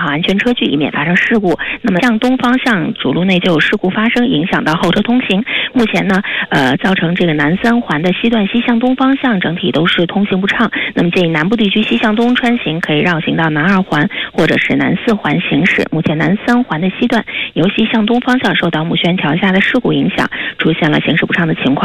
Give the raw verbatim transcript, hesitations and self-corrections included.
好安全车距，以免发生事故。那么向东方向主路内就有事故发生，影响到后车通行。目前呢，呃，造成这个南三环的西段西向东方向整体都是通行不畅。那么建议南部地区西向东穿行可以绕行到南二环或者是南四环行驶。目前南三环的西段由西向东方向受到木樨桥下的事故影响，出现了行驶不畅的情况。